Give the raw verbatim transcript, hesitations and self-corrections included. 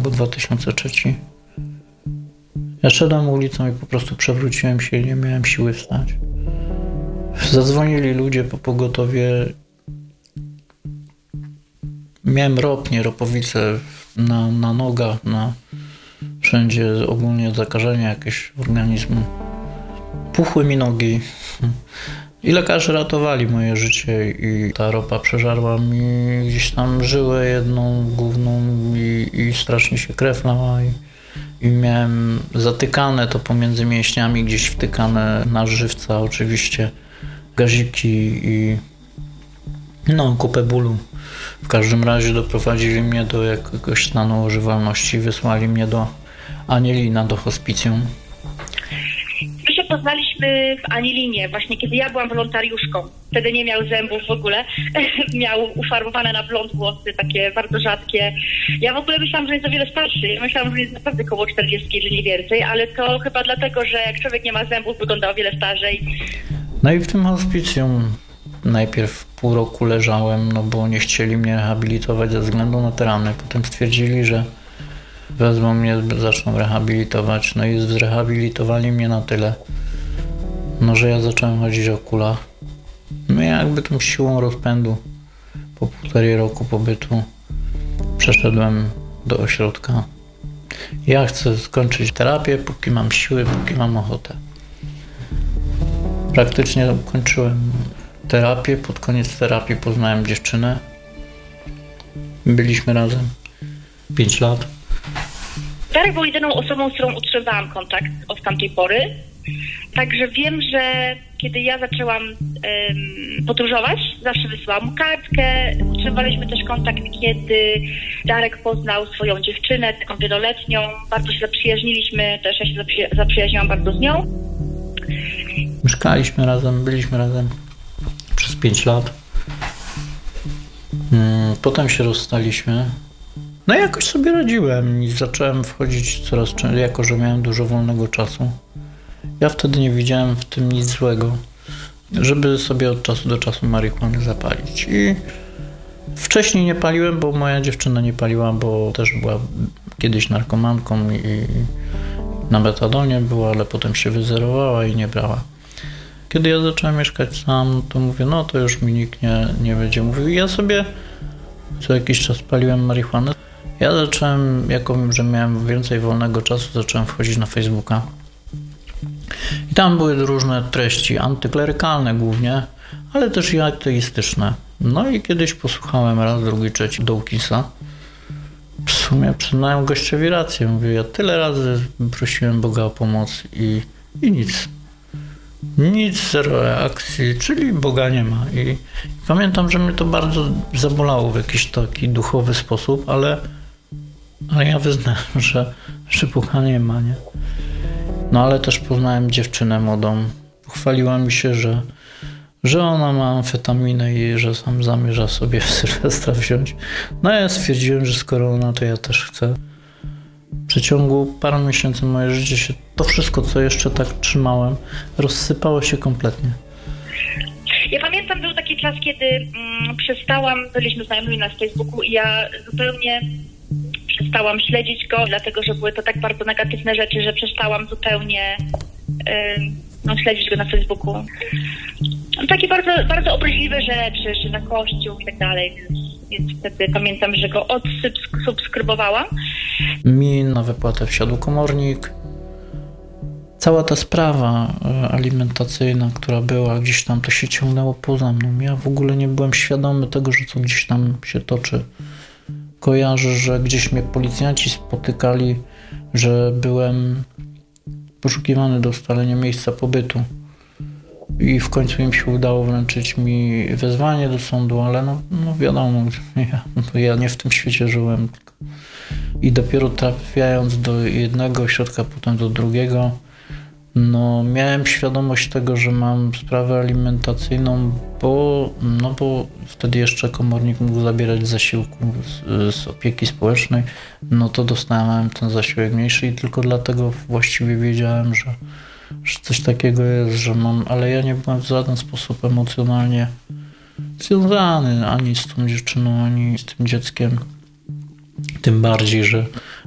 albo dwa tysiące trzeci. Ja szedłem ulicą i po prostu przewróciłem się i nie miałem siły wstać. Zadzwonili ludzie po pogotowie. Miałem rop, nie ropowice na, na nogach, na wszędzie ogólnie zakażenia jakieś organizmu. Puchły mi nogi. I lekarze ratowali moje życie i ta ropa przeżarła mi gdzieś tam żyłę jedną główną i, i strasznie się krew lała i, i miałem zatykane to pomiędzy mięśniami, gdzieś wtykane na żywca oczywiście gaziki i no kupę bólu. W każdym razie doprowadzili mnie do jakiegoś stanu używalności, wysłali mnie do Anielina, do hospicjum. My się poznaliśmy w Anielinie, właśnie kiedy ja byłam wolontariuszką. Wtedy nie miał zębów w ogóle. Miał ufarbowane na blond włosy, takie bardzo rzadkie. Ja w ogóle myślałam, że jest o wiele starszy. Ja myślałam, że jest naprawdę koło czterdziestki, czy nie więcej, ale to chyba dlatego, że jak człowiek nie ma zębów, wygląda o wiele starzej. No i w tym hospicjum najpierw pół roku leżałem, no bo nie chcieli mnie rehabilitować ze względu na te rany. Potem stwierdzili, że wezmą mnie, zaczną rehabilitować. No i zrehabilitowali mnie na tyle, no że ja zacząłem chodzić o kulach. No i jakby tą siłą rozpędu po półtorej roku pobytu przeszedłem do ośrodka. Ja chcę skończyć terapię, póki mam siły, póki mam ochotę. Praktycznie kończyłem terapię. Pod koniec terapii poznałem dziewczynę. Byliśmy razem pięć lat. Darek był jedyną osobą, z którą utrzymywałam kontakt od tamtej pory. Także wiem, że kiedy ja zaczęłam um, podróżować, zawsze wysyłałam mu kartkę. Utrzymywaliśmy też kontakt, kiedy Darek poznał swoją dziewczynę, taką wieloletnią. Bardzo się zaprzyjaźniliśmy, też ja się zaprzy- zaprzyjaźniłam bardzo z nią. Mieszkaliśmy razem, byliśmy razem przez pięć lat. Potem się rozstaliśmy. No i jakoś sobie radziłem i zacząłem wchodzić coraz częściej, jako że miałem dużo wolnego czasu. Ja wtedy nie widziałem w tym nic złego, żeby sobie od czasu do czasu marihuany zapalić. I wcześniej nie paliłem, bo moja dziewczyna nie paliła, bo też była kiedyś narkomanką i na metadonie była, ale potem się wyzerowała i nie brała. Kiedy ja zacząłem mieszkać sam, to mówię, no to już mi nikt nie, nie będzie mówił. I ja sobie co jakiś czas paliłem marihuanę. Ja zacząłem, jako że miałem więcej wolnego czasu, zacząłem wchodzić na Facebooka. I tam były różne treści antyklerykalne głównie, ale też i ateistyczne. No i kiedyś posłuchałem raz, drugi, trzeci Dawkinsa. W sumie przyznają gościowi rację. Mówię, ja tyle razy prosiłem Boga o pomoc i, i nic. Nic, zero reakcji, czyli Boga nie ma. I, i pamiętam, że mnie to bardzo zabolało w jakiś taki duchowy sposób, ale, ale ja wyznałem, że, że Boga nie ma, nie? No ale też poznałem dziewczynę młodą. Pochwaliła mi się, że, że ona ma amfetaminę i że sam zamierza sobie w Sylwestra wziąć. No ja stwierdziłem, że skoro ona, to ja też chcę. W przeciągu paru miesięcy moje życie się, to wszystko, co jeszcze tak trzymałem, rozsypało się kompletnie. Ja pamiętam, był taki czas, kiedy mm, przestałam, byliśmy znajomymi na Facebooku i ja zupełnie przestałam śledzić go, dlatego że były to tak bardzo negatywne rzeczy, że przestałam zupełnie y, no, śledzić go na Facebooku. Takie bardzo, bardzo obraźliwe rzeczy, że na kościół i tak dalej, więc, więc wtedy pamiętam, że go odsubskrybowałam. Mi na wypłatę wsiadł komornik. Cała ta sprawa alimentacyjna, która była gdzieś tam, to się ciągnęło poza mną. Ja w ogóle nie byłem świadomy tego, że co gdzieś tam się toczy. Kojarzę, że gdzieś mnie policjanci spotykali, że byłem poszukiwany do ustalenia miejsca pobytu. I w końcu im się udało wręczyć mi wezwanie do sądu, ale no, no wiadomo, ja, no ja nie w tym świecie żyłem. I dopiero trafiając do jednego ośrodka, potem do drugiego, no miałem świadomość tego, że mam sprawę alimentacyjną, bo, no bo wtedy jeszcze komornik mógł zabierać z zasiłku z, z opieki społecznej, no to dostałem ten zasiłek mniejszy i tylko dlatego właściwie wiedziałem, że, że coś takiego jest, że mam, ale ja nie byłem w żaden sposób emocjonalnie związany ani z tą dziewczyną, ani z tym dzieckiem. Tym bardziej, że